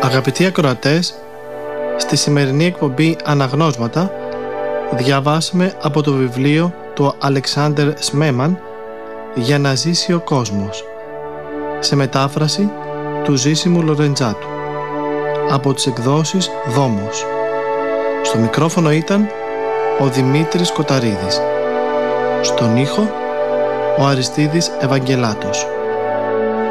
Αγαπητοί ακροατές, στη σημερινή εκπομπή Αναγνώσματα διαβάσαμε από το βιβλίο του Αλεξάνδερ Σμέμαν «Για να ζήσει ο κόσμος», σε μετάφραση του Ζήσιμου Λορεντζάτου, από τις εκδόσεις Δόμος. Στο μικρόφωνο ήταν ο Δημήτρης Κοταρίδης. Στον ήχο ο Αριστίδης Ευαγγελάτος.